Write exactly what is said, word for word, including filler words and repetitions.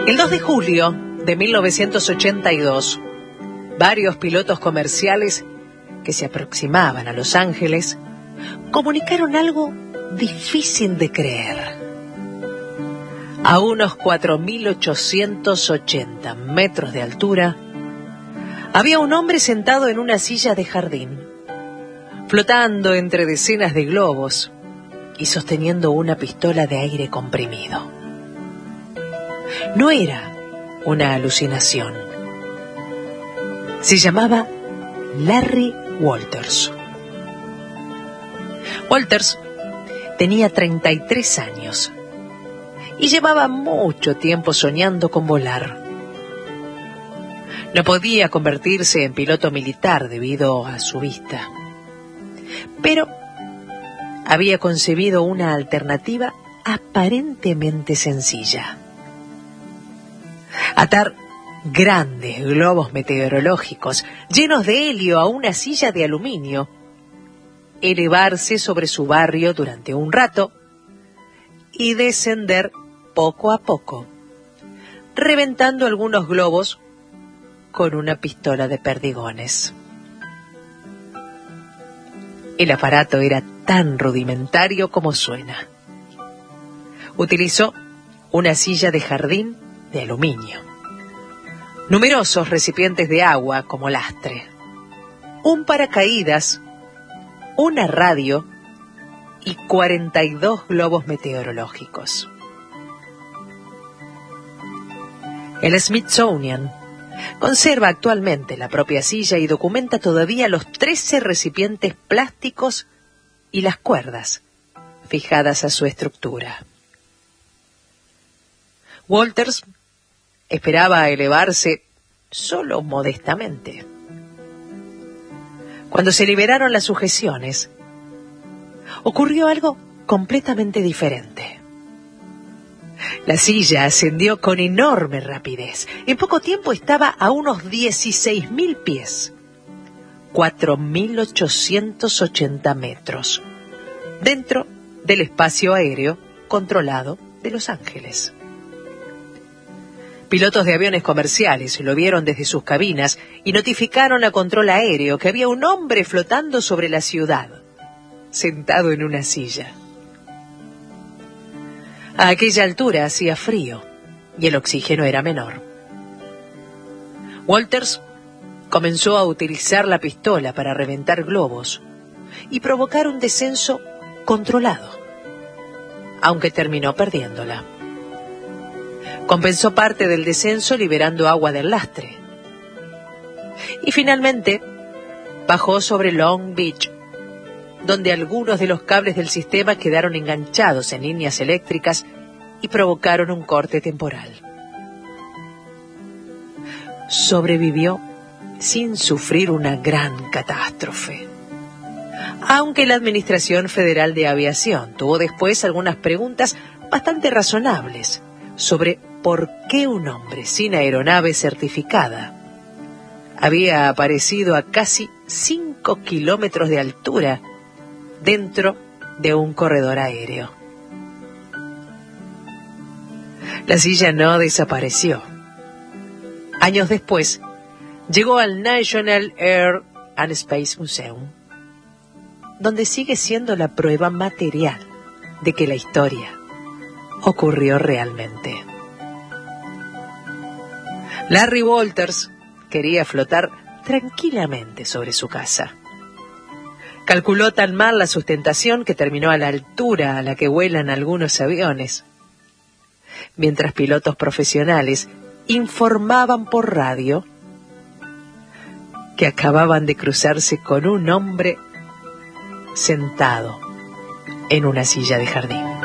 El dos de julio de mil novecientos ochenta y dos, varios pilotos comerciales que se aproximaban a Los Ángeles comunicaron algo difícil de creer. A unos cuatro mil ochocientos ochenta metros de altura, había un hombre sentado en una silla de jardín, flotando entre decenas de globos y sosteniendo una pistola de aire comprimido. No era una alucinación. Se llamaba Larry Walters. Walters tenía treinta y tres años y llevaba mucho tiempo soñando con volar. No podía convertirse en piloto militar debido a su vista, pero había concebido una alternativa aparentemente sencilla: atar grandes globos meteorológicos llenos de helio a una silla de aluminio, elevarse sobre su barrio durante un rato y descender poco a poco, reventando algunos globos con una pistola de perdigones. El aparato era tan rudimentario como suena. Utilizó una silla de jardín de aluminio, numerosos recipientes de agua como lastre, un paracaídas, una radio y cuarenta y dos globos meteorológicos. El Smithsonian conserva actualmente la propia silla y documenta todavía los trece recipientes plásticos y las cuerdas fijadas a su estructura. Walters esperaba elevarse solo modestamente. Cuando se liberaron las sujeciones, ocurrió algo completamente diferente. La silla ascendió con enorme rapidez. En poco tiempo estaba a unos dieciséis mil pies, cuatro mil ochocientos ochenta metros, dentro del espacio aéreo controlado de Los Ángeles. Pilotos de aviones comerciales lo vieron desde sus cabinas y notificaron a control aéreo que había un hombre flotando sobre la ciudad, sentado en una silla. A aquella altura hacía frío y el oxígeno era menor. Walters comenzó a utilizar la pistola para reventar globos y provocar un descenso controlado, aunque terminó perdiéndola. Compensó parte del descenso liberando agua del lastre. Y finalmente bajó sobre Long Beach, donde algunos de los cables del sistema quedaron enganchados en líneas eléctricas y provocaron un corte temporal. Sobrevivió sin sufrir una gran catástrofe, aunque la Administración Federal de Aviación tuvo después algunas preguntas bastante razonables sobre por qué un hombre sin aeronave certificada había aparecido a casi cinco kilómetros de altura dentro de un corredor aéreo. La silla no desapareció. Años después, llegó al National Air and Space Museum, donde sigue siendo la prueba material de que la historia ocurrió realmente. Larry Walters quería flotar tranquilamente sobre su casa. Calculó tan mal la sustentación que terminó a la altura a la que vuelan algunos aviones, mientras pilotos profesionales informaban por radio que acababan de cruzarse con un hombre sentado en una silla de jardín.